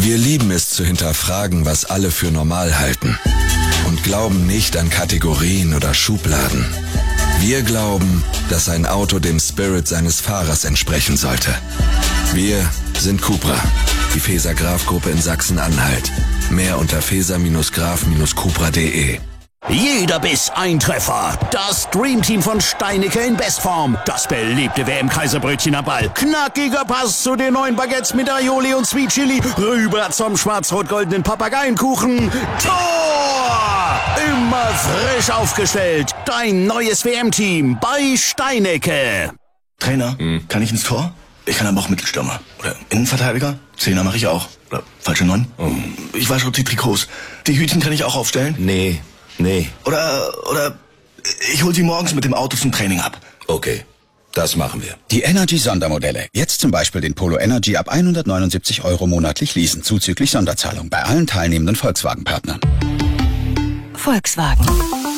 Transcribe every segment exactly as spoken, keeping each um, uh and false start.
Wir lieben es zu hinterfragen, was alle für normal halten. Und glauben nicht an Kategorien oder Schubladen. Wir glauben, dass ein Auto dem Spirit seines Fahrers entsprechen sollte. Wir sind Cupra, die Feser-Graf-Gruppe in Sachsen-Anhalt. Mehr unter feser graf cupra punkt de. Jeder Biss ein Treffer. Das Dreamteam von Steinicke in Bestform. Das beliebte W M-Kaiserbrötchen am Ball. Knackiger Pass zu den neuen Baguettes mit Aioli und Sweet Chili. Rüber zum schwarz-rot-goldenen Papageienkuchen. Tor! Immer frisch aufgestellt. Dein neues W M-Team bei Steinicke. Trainer, hm. kann ich ins Tor? Ich kann aber auch Mittelstürmer. Oder Innenverteidiger. Zehner mache ich auch. Oder falsche Neun. Oh. Ich wasche die Trikots. Die Hütchen kann ich auch aufstellen. Nee. Nee. Oder, oder ich hol sie morgens mit dem Auto zum Training ab. Okay, das machen wir. Die Energy-Sondermodelle. Jetzt zum Beispiel den Polo Energy ab hundertneunundsiebzig Euro monatlich leasen, zuzüglich Sonderzahlung bei allen teilnehmenden Volkswagen-Partnern. Volkswagen.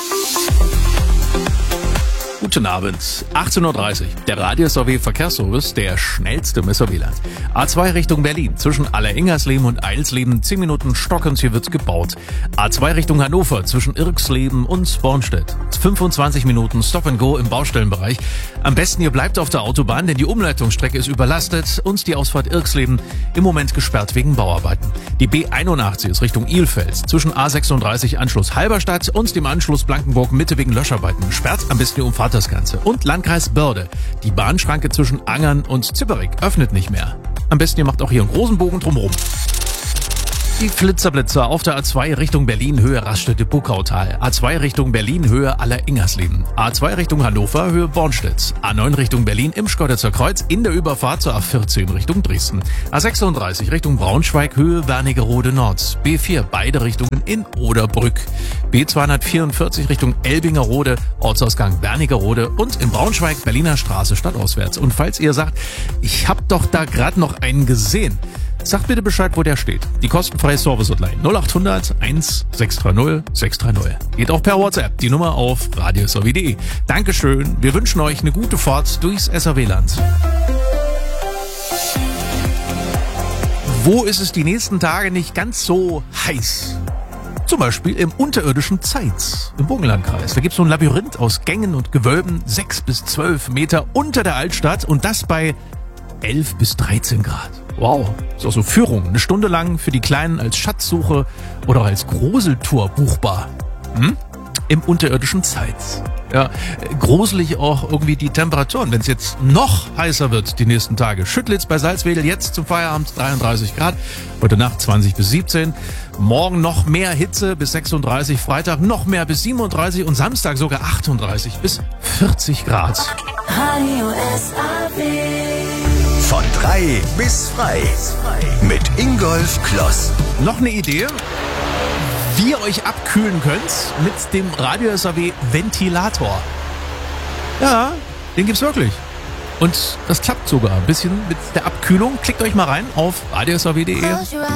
Guten Abend, achtzehn Uhr dreißig. Der Radius A W Verkehrsservice, der schnellste im S A W-Land. A zwei Richtung Berlin, zwischen Aller-Ingersleben und Eilsleben, zehn Minuten Stockens, hier wird's gebaut. A zwei Richtung Hannover, zwischen Irksleben und Bornstedt. fünfundzwanzig Minuten Stop and Go im Baustellenbereich. Am besten ihr bleibt auf der Autobahn, denn die Umleitungsstrecke ist überlastet und die Ausfahrt Irksleben im Moment gesperrt wegen Bauarbeiten. Die B einundachtzig ist Richtung Ilfeld, zwischen A sechsunddreißig Anschluss Halberstadt und dem Anschluss Blankenburg Mitte wegen Löscharbeiten. Sperrt am besten die Umfahrt das Ganze. Und Landkreis Börde. Die Bahnschranke zwischen Angern und Zipperich öffnet nicht mehr. Am besten ihr macht auch hier einen großen Bogen drumherum. Die Flitzerblitzer auf der A zwei Richtung Berlin, Höhe Raststätte-Buckautal. A zwei Richtung Berlin, Höhe Aller-Ingersleben. A zwei Richtung Hannover, Höhe Bornstedt. A neun Richtung Berlin im Schkeuditzer Kreuz in der Überfahrt zur A vierzehn Richtung Dresden. A sechsunddreißig Richtung Braunschweig, Höhe Wernigerode Nord. B vier beide Richtungen in Oderbrück. B zweihundertvierundvierzig Richtung Elbingerode, Ortsausgang Wernigerode und in Braunschweig Berliner Straße stadtauswärts. Und falls ihr sagt, ich hab doch da gerade noch einen gesehen, sagt bitte Bescheid, wo der steht. Die kostenfreie Service-Hotline null acht hundert eins sechs drei null sechs drei null. Geht auch per WhatsApp, die Nummer auf radius a w punkt de. Dankeschön, wir wünschen euch eine gute Fahrt durchs S A W-Land. Wo ist es die nächsten Tage nicht ganz so heiß? Zum Beispiel im unterirdischen Zeitz im Burgenlandkreis. Da gibt es so ein Labyrinth aus Gängen und Gewölben, sechs bis zwölf Meter unter der Altstadt und das bei elf bis dreizehn Grad. Wow, ist auch so Führung, eine Stunde lang für die Kleinen als Schatzsuche oder auch als Gruseltour buchbar. Hm? Im unterirdischen Zeitz. Ja, gruselig auch irgendwie die Temperaturen, wenn es jetzt noch heißer wird die nächsten Tage. Schüttlitz bei Salzwedel jetzt zum Feierabend dreiunddreißig Grad, heute Nacht zwanzig bis siebzehn. Morgen noch mehr Hitze bis sechsunddreißig, Freitag noch mehr bis siebenunddreißig und Samstag sogar achtunddreißig bis vierzig Grad. Radio S A W. Von drei bis frei. Mit Ingolf Kloss. Noch eine Idee, wie ihr euch abkühlen könnt mit dem Radio S A W Ventilator. Ja, den gibt's wirklich. Und das klappt sogar ein bisschen mit der Abkühlung. Klickt euch mal rein auf radius a w punkt de.